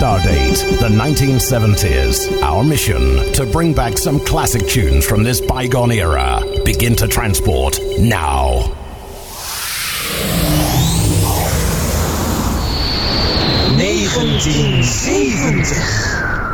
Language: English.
Stardate, the 1970s. Our mission, to bring back some classic tunes from this bygone era. Begin to transport now. 1970.